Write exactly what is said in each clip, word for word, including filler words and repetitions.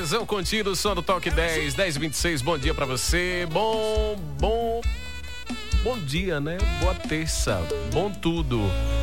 Tesão contido, som do Toque dez, dez e vinte e seis, bom dia pra você, bom, bom, bom dia, né? Boa terça, bom tudo.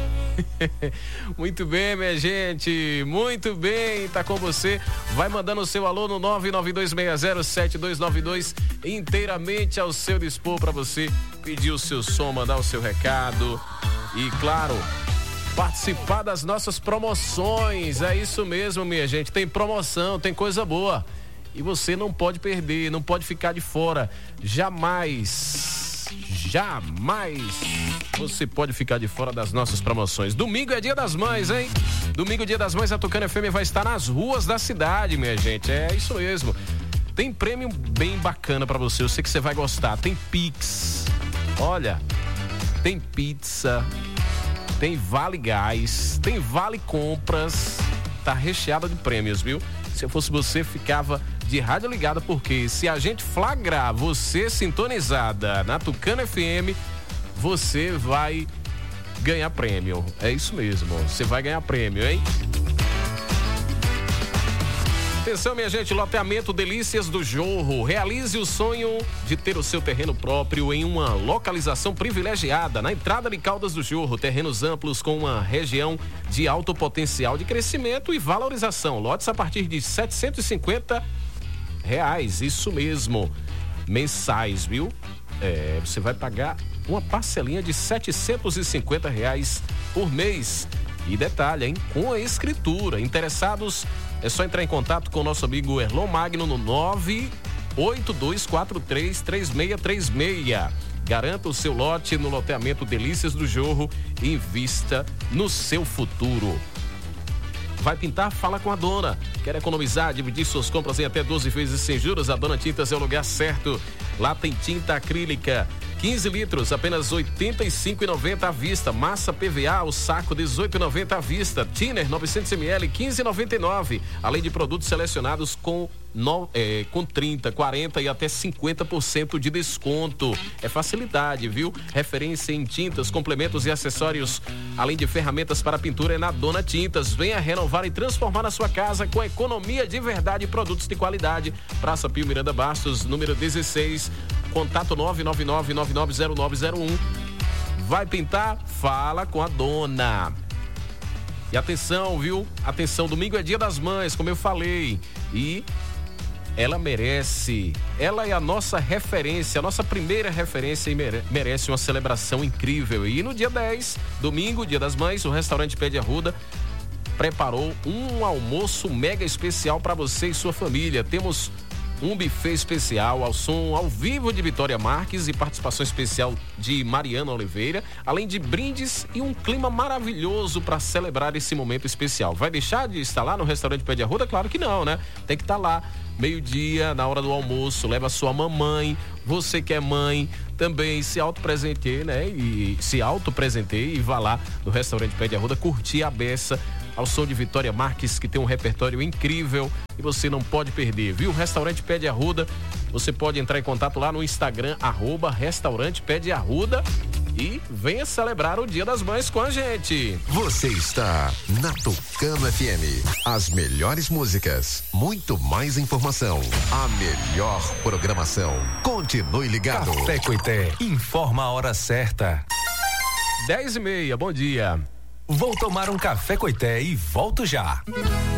Muito bem, minha gente, muito bem, tá com você. Vai mandando o seu alô no nove nove dois seis zero sete dois nove dois, inteiramente ao seu dispor para você pedir o seu som, mandar o seu recado e, claro, participar das nossas promoções. É isso mesmo, minha gente, tem promoção, tem coisa boa e você não pode perder, não pode ficar de fora, jamais. Jamais você pode ficar de fora das nossas promoções. Domingo é dia das mães, hein? Domingo, dia das mães, a Tucano F M vai estar nas ruas da cidade, minha gente. É isso mesmo. Tem prêmio bem bacana pra você. Eu sei que você vai gostar. Tem Pix. Olha, tem pizza. Tem vale gás. Tem vale compras. Tá recheada de prêmios, viu? Se eu fosse você, ficava de rádio ligada, porque se a gente flagrar você sintonizada na Tucano F M, você vai ganhar prêmio. É isso mesmo, você vai ganhar prêmio, hein? Atenção, minha gente, loteamento Delícias do Jorro. Realize o sonho de ter o seu terreno próprio em uma localização privilegiada na entrada de Caldas do Jorro. Terrenos amplos com uma região de alto potencial de crescimento e valorização. Lotes a partir de setecentos e cinquenta reais, isso mesmo, mensais, viu? É, você vai pagar uma parcelinha de setecentos e cinquenta reais por mês. E detalhe, hein? Com a escritura. Interessados, é só entrar em contato com o nosso amigo Erlon Magno no nove oito dois quatro três três seis três seis. Garanta o seu lote no loteamento Delícias do Jorro e invista no seu futuro. Vai pintar? Fala com a dona. Quer economizar, dividir suas compras em até doze vezes sem juros? A Dona Tintas é o lugar certo. Lá tem tinta acrílica, quinze litros, apenas oitenta e cinco reais e noventa centavos à vista. Massa P V A, o saco, dezoito reais e noventa centavos à vista. Thinner, novecentos mililitros, quinze reais e noventa e nove centavos. Além de produtos selecionados com, no, é, com trinta, quarenta e até cinquenta por cento de desconto. É facilidade, viu? Referência em tintas, complementos e acessórios, além de ferramentas para pintura, é na Dona Tintas. Venha renovar e transformar a sua casa com economia de verdade e produtos de qualidade. Praça Pio Miranda Bastos, número dezesseis, contato nove nove nove nove nove zero nove zero um. Vai pintar? Fala com a dona. E atenção, viu? Atenção, domingo é dia das mães, como eu falei. E ela merece. Ela é a nossa referência, a nossa primeira referência e merece uma celebração incrível. E no dia dez, domingo, dia das mães, o restaurante Pé de Arruda preparou um almoço mega especial para você e sua família. Temos um buffet especial ao som ao vivo de Vitória Marques e participação especial de Mariana Oliveira, além de brindes e um clima maravilhoso para celebrar esse momento especial. Vai deixar de estar lá no restaurante Pé de Arruda? Claro que não, né? Tem que estar lá, meio-dia, na hora do almoço, leva a sua mamãe, você que é mãe, também se autopresenteie, né? E se autopresenteie e vá lá no restaurante Pé de Arruda curtir a beça ao som de Vitória Marques, que tem um repertório incrível e você não pode perder, viu? Restaurante Pé de Arruda, você pode entrar em contato lá no Instagram, arroba Restaurante Pé de Arruda, e venha celebrar o Dia das Mães com a gente. Você está na Tucano F M. As melhores músicas, muito mais informação, a melhor programação. Continue ligado. Café Coité, informa a hora certa. dez e meia, bom dia. Vou tomar um café Coité e volto já.